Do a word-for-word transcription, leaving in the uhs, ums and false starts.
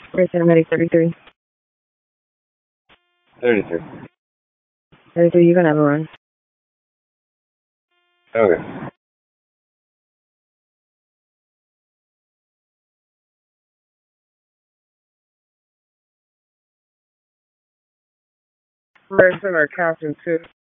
Right, Cinematic thirty-three. thirty-three. thirty-three, you can have a run. Okay. Rest of our captain, too.